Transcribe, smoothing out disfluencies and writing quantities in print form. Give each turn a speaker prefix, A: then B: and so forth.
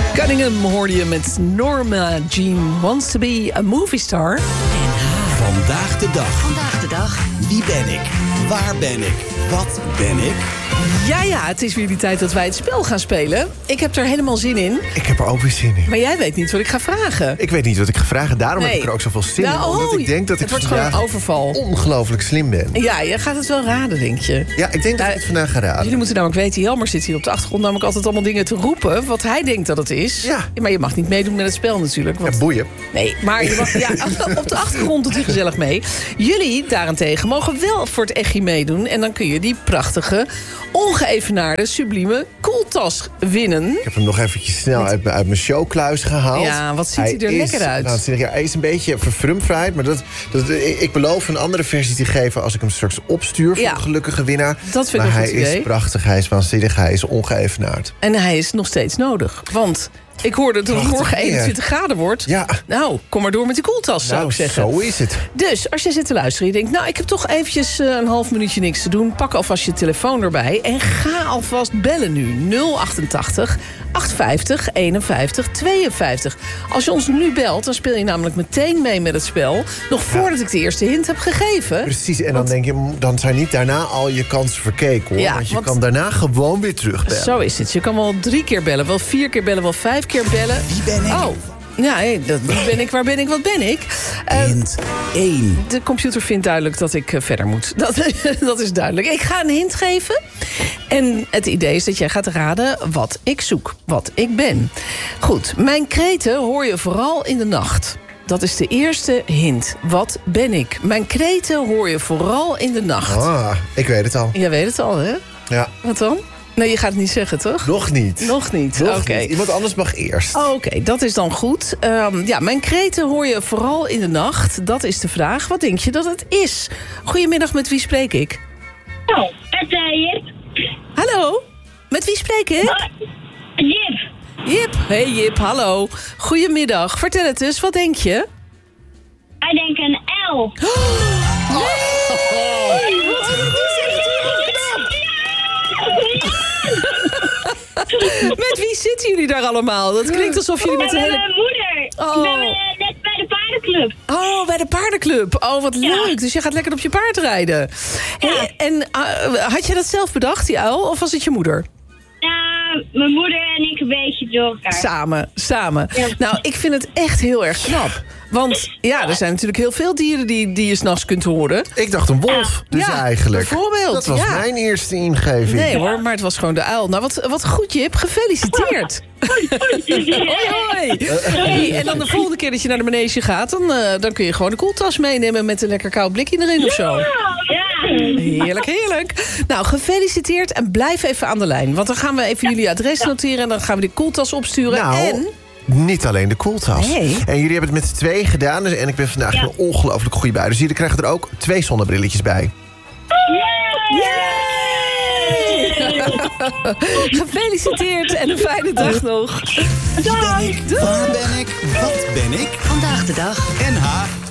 A: Cunningham hoorde je met Norma Jean Wants to be a Movie Star.
B: Vandaag de dag.
C: Vandaag de dag.
B: Wie ben ik? Waar ben ik? Wat ben ik?
A: Ja, het is weer die tijd dat wij het spel gaan spelen. Ik heb er helemaal zin in.
D: Ik heb er ook weer zin in.
A: Maar jij weet niet wat ik ga vragen.
D: Ik weet niet wat ik ga vragen. Daarom heb ik er ook zoveel zin in. Omdat ik denk dat
A: het
D: ik
A: wordt gewoon een overval.
D: ongelooflijk slim ben.
A: Ja, je gaat het wel raden, denk je.
D: Ja, ik denk dat ik het vandaag ga raden.
A: Jullie moeten namelijk weten, Jelmer zit hier op de achtergrond namelijk altijd allemaal dingen te roepen wat hij denkt dat het is.
D: Ja.
A: Maar je mag niet meedoen met het spel natuurlijk. Want...
D: Ja, boeien.
A: Nee, maar je mag, op de achtergrond doet hij gezellig mee. Jullie daarentegen mogen wel voor het echi meedoen. En dan kun je die prachtige, ongeëvenaarde, sublieme koeltas winnen.
D: Ik heb hem nog eventjes snel uit mijn showkluis gehaald.
A: Ja, wat ziet hij er lekker uit.
D: Hij is een beetje verfrumfried, maar ik beloof een andere versie te geven als ik hem straks opstuur voor de gelukkige winnaar.
A: Dat vind ik
D: maar
A: een goed idee.
D: Hij is prachtig, hij is waanzinnig, hij is ongeëvenaard.
A: En hij is nog steeds nodig, want... Ik hoorde dat het morgen 21 graden wordt.
D: Ja.
A: Nou, kom maar door met die koeltas, zou ik zeggen.
D: Zo is het.
A: Dus, als je zit te luisteren en je denkt... nou, ik heb toch eventjes een half minuutje niks te doen... pak alvast je telefoon erbij en ga alvast bellen nu. 088 850 51 52. Als je ons nu belt, dan speel je namelijk meteen mee met het spel... nog voordat ik de eerste hint heb gegeven.
D: Precies, en dan denk je... dan zijn niet daarna al je kansen verkeken, hoor.
A: Ja,
D: want je kan daarna gewoon weer terugbellen.
A: Zo is het. Je kan wel 3 keer bellen, wel 4 keer bellen, wel 5 keer bellen.
B: Wie ben ik?
A: Oh, ja, wie ben ik, waar ben ik, wat ben ik?
B: Hint 1.
A: De computer vindt duidelijk dat ik verder moet. Dat is duidelijk. Ik ga een hint geven. En het idee is dat jij gaat raden wat ik zoek. Wat ik ben. Goed, mijn kreten hoor je vooral in de nacht. Dat is de eerste hint. Wat ben ik? Mijn kreten hoor je vooral in de nacht.
D: Ah, ik weet het al.
A: Jij weet het al, hè?
D: Ja.
A: Wat dan? Nee, je gaat het niet zeggen, toch?
D: Nog niet.
A: Nog niet, oké.
D: Iemand anders mag eerst.
A: Oké, dat is dan goed. Mijn kreten hoor je vooral in de nacht. Dat is de vraag. Wat denk je dat het is? Goedemiddag, met wie spreek ik?
E: Oh, met Jip.
A: Hallo, met wie spreek ik?
E: Jip.
A: Jip. Hey Jip, hallo. Goedemiddag. Vertel het eens, wat denk je?
E: Hij denkt een L.
A: Met wie zitten jullie daar allemaal? Dat klinkt alsof jullie met de hele...
E: Mijn moeder.
A: Oh.
E: Ik ben net bij de paardenclub.
A: Oh, bij de paardenclub. Oh, wat leuk. Dus je gaat lekker op je paard rijden.
E: Ja.
A: Hey, en had je dat zelf bedacht, die uil? Of was het je moeder?
E: Ja, mijn moeder en ik een beetje door elkaar.
A: Samen.
E: Ja.
A: Nou, ik vind het echt heel erg knap. Want er zijn natuurlijk heel veel dieren die je 's nachts kunt horen.
D: Ik dacht een wolf, dus eigenlijk.
A: Bijvoorbeeld.
D: Dat was mijn eerste ingeving.
A: Nee hoor, maar het was gewoon de uil. Nou, wat goed, Jip. Gefeliciteerd. Hoi. Hey, en dan de volgende keer dat je naar de manege gaat... dan kun je gewoon een koeltas meenemen met een lekker koud blikje erin of zo.
E: Ja.
A: Heerlijk. Nou, gefeliciteerd en blijf even aan de lijn. Want dan gaan we even jullie adres noteren... en dan gaan we die koeltas opsturen.
D: Nou,
A: en...
D: niet alleen de koeltas.
A: Nee.
D: En jullie hebben het met 2 gedaan. En ik ben vandaag een ongelooflijk goede bij. Dus jullie krijgen er ook 2 zonnebrilletjes bij.
A: Gefeliciteerd en een fijne dag nog.
B: Wie ben ik? Waar ben ik? Wat ben ik?
C: Vandaag de dag.
B: NH